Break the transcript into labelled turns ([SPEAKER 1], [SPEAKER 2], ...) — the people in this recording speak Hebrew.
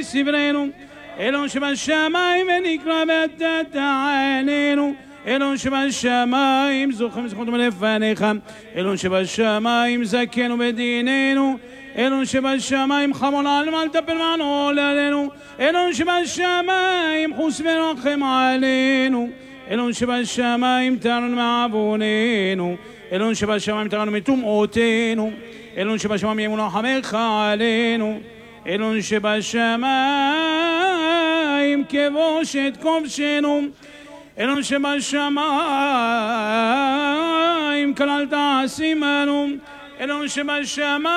[SPEAKER 1] סברנו, אלוהים שבשמיים ונקרא ואתה עלינו, אלוהים שבשמיים זוכרים זכותנו לפניך, אלוהים שבשמיים זכנו בדיננו, אלוהים שבשמיים חמול עלינו אל תפל מעול עלינו, אלוהים שבשמיים חוס ורחם עלינו, אלוהים שבשמיים תרנו מעווננו, אלוהים שבשמיים תרנו מטומאותינו, אלוהים שבשמיים ימון רחמך עלינו, אלוהים שבשמיים כבוש את כובשנו, אלוהים שבשמיים כללת עשימנו, אלוהים שבשמיים